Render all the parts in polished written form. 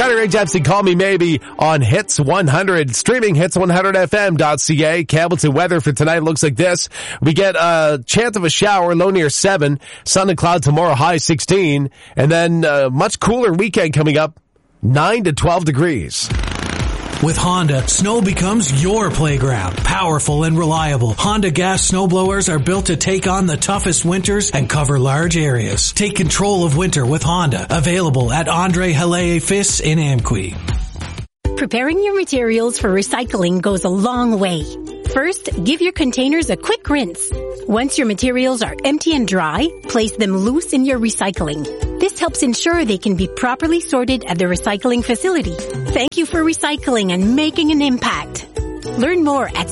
Carly Rae Jepsen, Call Me Maybe on Hits 100. Streaming hits100fm.ca. Campbellton weather for tonight looks like this. We get a chance of a shower, low near 7. Sun and cloud tomorrow, high 16. And then much cooler weekend coming up, 9 to 12 degrees. With Honda, snow becomes your playground. Powerful and reliable, Honda gas snowblowers are built to take on the toughest winters and cover large areas. Take control of winter with Honda. Available at Andre Halle Fis in Amqui. Preparing your materials for recycling goes a long way. First, give your containers a quick rinse. Once your materials are empty and dry, place them loose in your recycling. This helps ensure they can be properly sorted at the recycling facility. Thank you for recycling and making an impact. Learn more at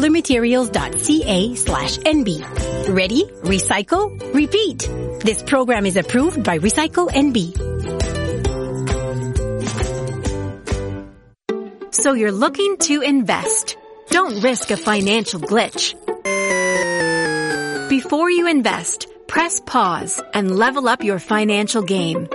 circularmaterials.ca/NB. Ready? Recycle? Repeat. This program is approved by Recycle NB. So you're looking to invest. Don't risk a financial glitch. Before you invest, press pause and level up your financial game.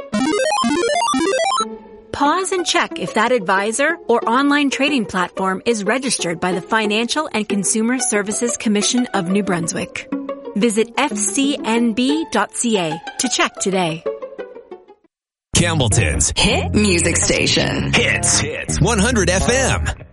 Pause and check if that advisor or online trading platform is registered by the Financial and Consumer Services Commission of New Brunswick. Visit fcnb.ca to check today. Campbellton's hit music station. Hits 100 FM.